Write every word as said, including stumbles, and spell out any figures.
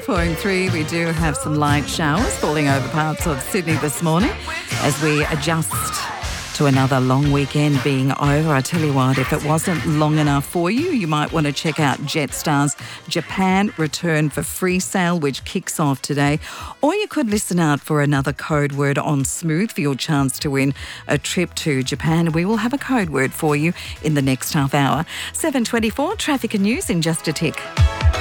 Four and three, we do have some light showers falling over parts of Sydney this morning as we adjust to another long weekend being over. I tell you what, if it wasn't long enough for you, you might want to check out Jetstar's Japan Return for Free Sale, which kicks off today. Or you could listen out for another code word on Smooth for your chance to win a trip to Japan. We will have a code word for you in the next half hour. seven twenty-four, traffic and news in just a tick.